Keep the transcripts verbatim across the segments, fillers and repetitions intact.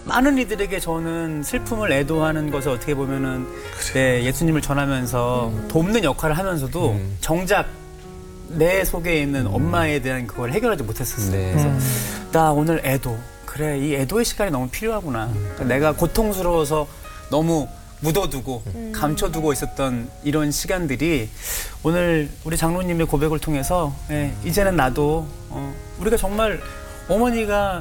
많은 이들에게 저는 슬픔을 애도하는 것을 어떻게 보면은 네, 예수님을 전하면서 음. 돕는 역할을 하면서도 음. 정작 내 속에 있는 엄마에 대한 그걸 해결하지 못했었어요. 네. 그래서 음. 나 오늘 애도 그래 이 애도의 시간이 너무 필요하구나. 그러니까 내가 고통스러워서 너무 묻어두고 음. 감춰두고 있었던 이런 시간들이 오늘 우리 장로님의 고백을 통해서 예, 이제는 나도 어, 우리가 정말 어머니가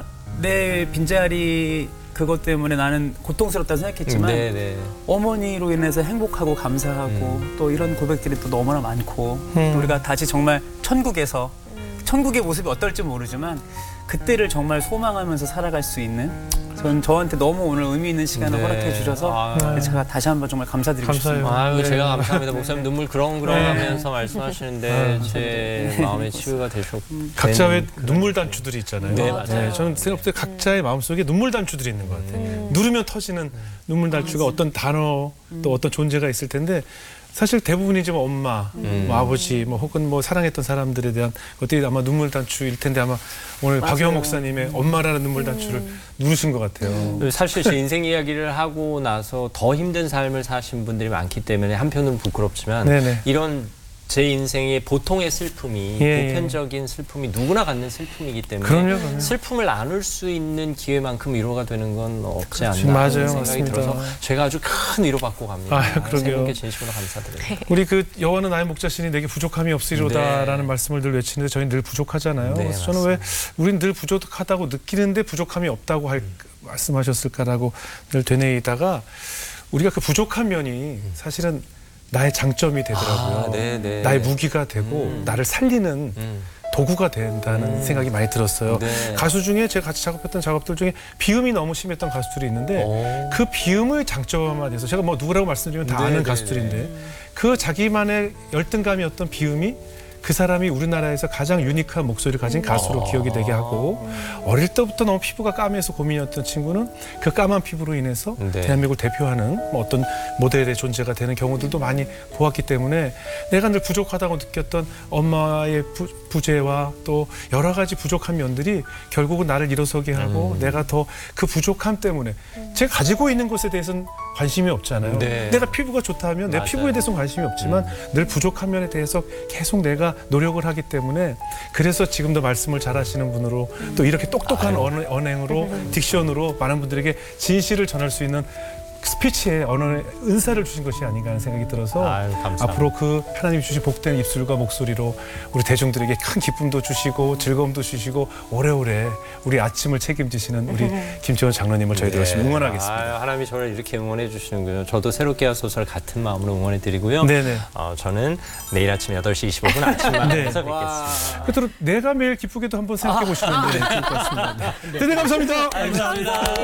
내 빈자리 그것 때문에 나는 고통스럽다 생각했지만 네, 네. 어머니로 인해서 행복하고 감사하고 음. 또 이런 고백들이 또 너무나 많고 음. 또 우리가 다시 정말 천국에서 음. 천국의 모습이 어떨지 모르지만 그때를 정말 소망하면서 살아갈 수 있는 전 저한테 너무 오늘 의미 있는 시간을 네. 허락해 주셔서 아, 제가 다시 한번 정말 감사드리고 싶습니다. 아유, 네. 제가 감사합니다. 목사님 눈물 그렁그렁하면서 네. 말씀하시는데 네. 제 마음의 치유가 되셨고 각자 왜 눈물 단추들이 있잖아요. 네, 맞아요. 네, 저는 생각보다 각자의 마음속에 눈물 단추들이 있는 것 같아요. 음. 누르면 터지는 눈물 단추가 어떤 단어 또 어떤 존재가 있을 텐데 사실 대부분이 좀 엄마, 음. 뭐 아버지, 뭐 혹은 뭐 사랑했던 사람들에 대한 것들이 아마 눈물 단추일 텐데 아마 오늘 박유환 목사님의 엄마라는 눈물 단추를 음. 누르신 것 같아요. 사실 제 인생 이야기를 하고 나서 더 힘든 삶을 사신 분들이 많기 때문에 한편으로는 부끄럽지만 네네. 이런 제 인생의 보통의 슬픔이 예, 보편적인 슬픔이 누구나 갖는 슬픔이기 때문에 그럼요, 그럼요. 슬픔을 나눌 수 있는 기회만큼 위로가 되는 건 없지 그렇지, 않나 맞아요, 생각이 맞습니다. 들어서 제가 아주 큰 위로받고 갑니다. 아, 그러게요. 진심으로 감사드립니다. 우리 그 여호와는 나의 목자시니 내게 부족함이 없으리로다라는 네. 말씀을 늘 외치는데 저희는 늘 부족하잖아요. 네, 그래서 저는 왜 우린 늘 부족하다고 느끼는데 부족함이 없다고 할, 말씀하셨을까라고 늘 되뇌이다가 우리가 그 부족한 면이 사실은 나의 장점이 되더라고요. 아, 네, 네. 나의 무기가 되고 음. 나를 살리는 음. 도구가 된다는 음. 생각이 많이 들었어요. 네. 가수 중에 제가 같이 작업했던 작업들 중에 비음이 너무 심했던 가수들이 있는데 오. 그 비음의 장점화돼서 제가 뭐 누구라고 말씀드리면 다 네, 아는 네, 가수들인데 네. 그 자기만의 열등감이었던 비음이 그 사람이 우리나라에서 가장 유니크한 목소리를 가진 가수로 기억이 되게 하고 어릴 때부터 너무 피부가 까매서 고민이었던 친구는 그 까만 피부로 인해서 네. 대한민국을 대표하는 뭐 어떤 모델의 존재가 되는 경우들도 많이 보았기 때문에 내가 늘 부족하다고 느꼈던 엄마의 부, 부재와 또 여러 가지 부족한 면들이 결국은 나를 일어서게 하고 음. 내가 더 그 부족함 때문에 제가 가지고 있는 것에 대해서는 관심이 없잖아요. 네. 내가 피부가 좋다 하면 내 맞아요. 피부에 대해서는 관심이 없지만 음. 늘 부족한 면에 대해서 계속 내가 노력을 하기 때문에 그래서 지금도 말씀을 잘하시는 분으로 또 이렇게 똑똑한 언, 언행으로 딕션으로 많은 분들에게 진실을 전할 수 있는 스피치에 언어의 은사를 주신 것이 아닌가 하는 생각이 들어서 아유, 앞으로 그 하나님 주신 복된 입술과 목소리로 우리 대중들에게 큰 기쁨도 주시고 즐거움도 주시고 오래오래 우리 아침을 책임지시는 우리 김지원 장로님을 저희들 열심히 네. 응원하겠습니다. 아유, 하나님이 저를 이렇게 응원해 주시는군요. 저도 새롭게 하소서를 같은 마음으로 응원해 드리고요. 네네. 어, 저는 내일 아침 여덟 시 이십오 분 아침마당에서 네. 뵙겠습니다. 그렇도록 내가 매일 기쁘게도 한번 생각해 보시면 아, 네. 좋을 것 같습니다. 네. 네. 네, 감사합니다. 감사합니다.